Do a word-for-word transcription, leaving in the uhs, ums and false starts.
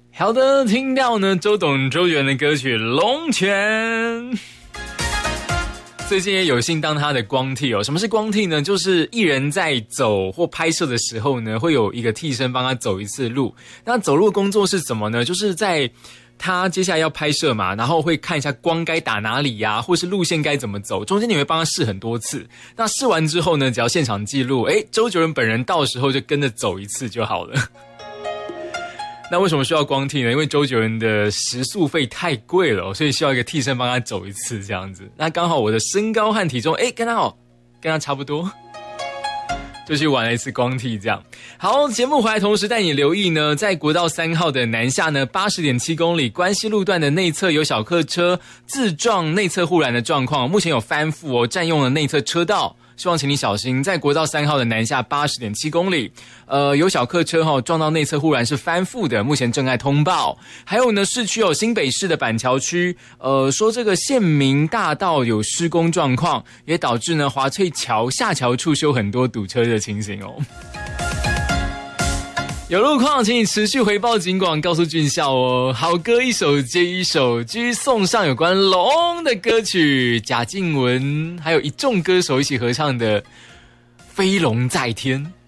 好的，听到呢周董周杰伦的歌曲《龙泉》。最近也有幸当他的光替哦。什么是光替呢？就是艺人在走或拍摄的时候呢，会有一个替身帮他走一次路。那走路的工作是什么呢？就是在他接下来要拍摄嘛，然后会看一下光该打哪里呀、啊，或是路线该怎么走。中间你会帮他试很多次。那试完之后呢，只要现场记录，诶，周杰伦本人到时候就跟着走一次就好了。那为什么需要光替呢？因为周杰伦的食宿费太贵了，所以需要一个替身帮他走一次这样子。那刚好我的身高和体重，诶，跟他好，跟他差不多，就去玩了一次光替这样。好，节目回来同时带你留意呢，在国道三号的南下呢 八十点七 公里关西路段的内侧有小客车自撞内侧护栏的状况，目前有翻覆哦，占用了内侧车道。希望请你小心，在国道三号的南下 八十点七 公里，呃，有小客车哈、哦、撞到内侧护栏是翻覆的，目前正在通报。还有呢，市区有新北市的板桥区，呃，说这个县民大道有施工状况，也导致呢华翠桥下桥处修很多堵车的情形哦。有路况，请你持续回报警广，告诉俊孝哦。好歌一首接一首，继续送上有关龙的歌曲，贾静雯还有一众歌手一起合唱的《飞龙在天》。